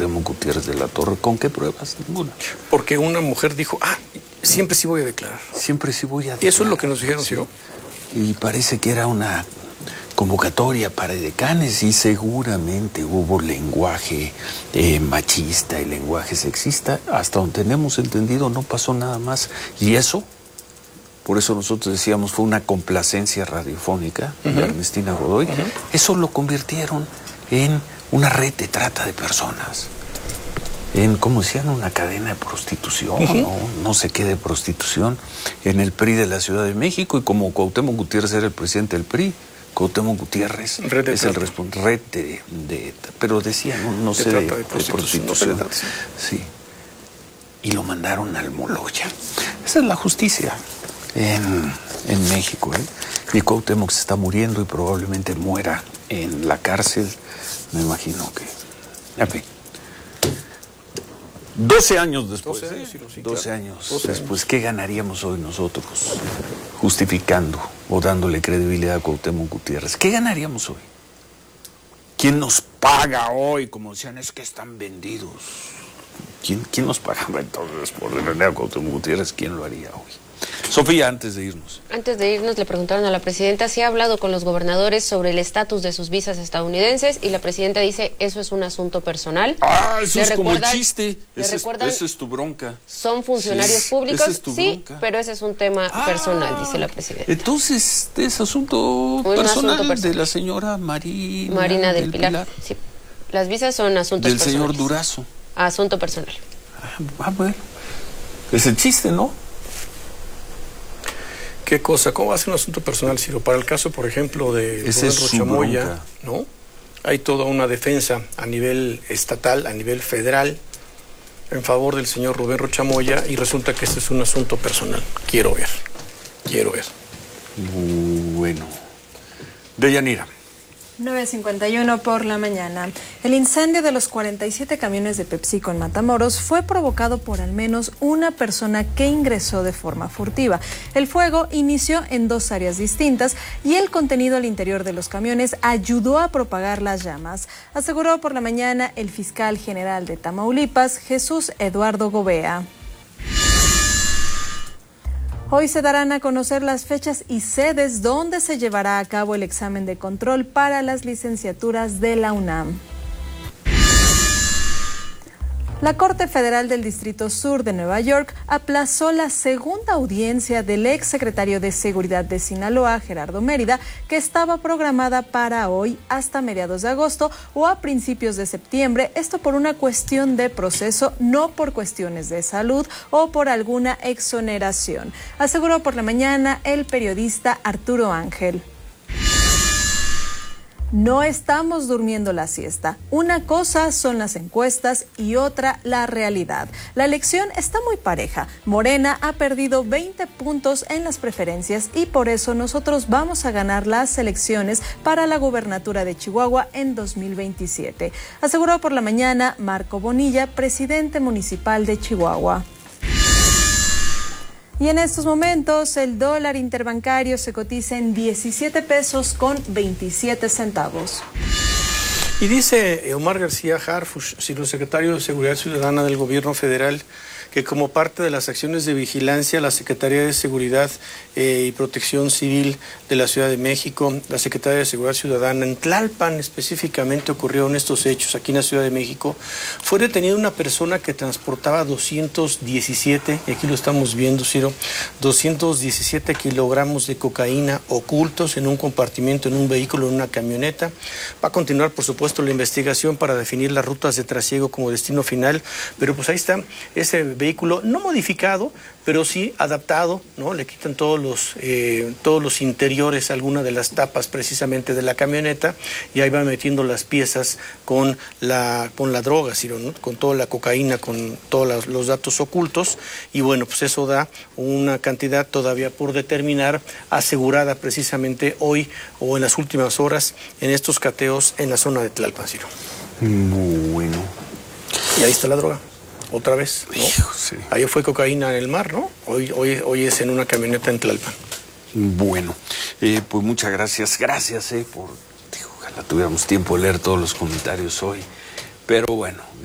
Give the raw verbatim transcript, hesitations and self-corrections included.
Cuauhtémoc Gutiérrez de la Torre. ¿Con qué pruebas? Ninguna. Porque una mujer dijo, ah, siempre sí voy a declarar. Siempre sí voy a declarar. Y eso es lo que nos dijeron, Ciro. Y parece que era una convocatoria para decanes y seguramente hubo lenguaje eh, machista y lenguaje sexista. Hasta donde tenemos entendido no pasó nada más. Y eso, por eso nosotros decíamos, fue una complacencia radiofónica uh-huh. de Ernestina Godoy. Uh-huh. Eso lo convirtieron en una red de trata de personas. En, como decían, una cadena de prostitución, uh-huh. ¿no? no sé qué de prostitución, en el P R I de la Ciudad de México. Y como Cuauhtémoc Gutiérrez era el presidente del P R I, Cuauhtémoc Gutiérrez red es el responsable, red de, de, pero decía, no, no sé, de, de, de prostitución. De prostitución. No sé, sí. Y lo mandaron al Moloya. Esa es la justicia en, en México, ¿eh? Y Cuauhtémoc se está muriendo y probablemente muera en la cárcel. Me imagino que... En fin. doce años después. doce años, sí, sí, doce claro. años doce después. Años. ¿Qué ganaríamos hoy nosotros justificando o dándole credibilidad a Cuauhtémoc Gutiérrez? ¿Qué ganaríamos hoy? ¿Quién nos paga hoy? Como decían, es que están vendidos. ¿Quién, quién nos pagaba entonces por defender a Cuauhtémoc Gutiérrez? ¿Quién lo haría hoy? Sofía, antes de irnos. Antes de irnos, le preguntaron a la presidenta si ha hablado con los gobernadores sobre el estatus de sus visas estadounidenses y la presidenta dice, eso es un asunto personal. Ah, eso es como el chiste. Esa es, esa es tu bronca. Son funcionarios sí, públicos, esa es tu sí, bronca. pero ese es un tema ah, personal, dice la presidenta. Entonces, es asunto, un personal, asunto personal de la señora Marina, Marina del, del Pilar. Pilar. Sí. Las visas son asuntos del personales. Del señor Durazo. Asunto personal. Ah, bueno. Es el chiste, ¿no? ¿Qué cosa? ¿Cómo va a ser un asunto personal, Ciro? Para el caso, por ejemplo, de Rubén Rochamoya, ¿no? Hay toda una defensa a nivel estatal, a nivel federal, en favor del señor Rubén Rochamoya, y resulta que este es un asunto personal. Quiero ver, quiero ver. Bueno. Deyanira. nueve cincuenta y uno por la mañana. El incendio de los cuarenta y siete camiones de PepsiCo en Matamoros fue provocado por al menos una persona que ingresó de forma furtiva. El fuego inició en dos áreas distintas y el contenido al interior de los camiones ayudó a propagar las llamas, aseguró por la mañana el fiscal general de Tamaulipas, Jesús Eduardo Gobea. Hoy se darán a conocer las fechas y sedes donde se llevará a cabo el examen de control para las licenciaturas de la UNAM. La Corte Federal del Distrito Sur de Nueva York aplazó la segunda audiencia del exsecretario de Seguridad de Sinaloa, Gerardo Mérida, que estaba programada para hoy hasta mediados de agosto o a principios de septiembre, esto por una cuestión de proceso, no por cuestiones de salud o por alguna exoneración, aseguró por la mañana el periodista Arturo Ángel. No estamos durmiendo la siesta. Una cosa son las encuestas y otra la realidad. La elección está muy pareja. Morena ha perdido veinte puntos en las preferencias y por eso nosotros vamos a ganar las elecciones para la gubernatura de Chihuahua en dos mil veintisiete. Aseguró por la mañana Marco Bonilla, presidente municipal de Chihuahua. Y en estos momentos el dólar interbancario se cotiza en diecisiete pesos con veintisiete centavos. Y dice Omar García Harfuch, secretario de Seguridad Ciudadana del Gobierno Federal, que como parte de las acciones de vigilancia, la Secretaría de Seguridad eh, y Protección Civil de la Ciudad de México, la Secretaría de Seguridad Ciudadana, en Tlalpan específicamente ocurrieron estos hechos, aquí en la Ciudad de México. Fue detenida una persona que transportaba doscientos diecisiete, y aquí lo estamos viendo, Ciro, doscientos diecisiete kilogramos de cocaína ocultos en un compartimento, en un vehículo, en una camioneta. Va a continuar, por supuesto, la investigación para definir las rutas de trasiego como destino final, pero pues ahí está ese vehículo no modificado, pero sí adaptado, ¿no? Le quitan todos los, eh, todos los interiores, alguna de las tapas precisamente de la camioneta, y ahí van metiendo las piezas con la, con la droga, ¿sí, no? Con toda la cocaína, con todos los, los datos ocultos, y bueno, pues eso da una cantidad todavía por determinar, asegurada precisamente hoy o en las últimas horas en estos cateos en la zona de Tlalpan, Ciro. Bueno. Y ahí está la droga. Otra vez, ¿no? Hijo, sí. Ayer fue cocaína en el mar, ¿no? Hoy, hoy, hoy es en una camioneta en Tlalpan. Bueno, eh, pues muchas gracias. Gracias, eh, por... Digo, ojalá tuviéramos tiempo de leer todos los comentarios hoy. Pero bueno...